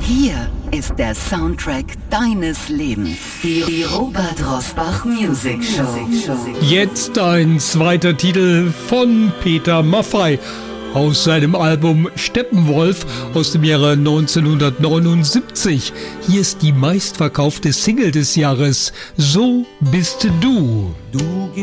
Hier ist der Soundtrack deines Lebens. Die Robert Rosbach Music Show. Jetzt ein zweiter Titel von Peter Maffay aus seinem Album Steppenwolf aus dem Jahre 1979. Hier ist die meistverkaufte Single des Jahres, So bist du.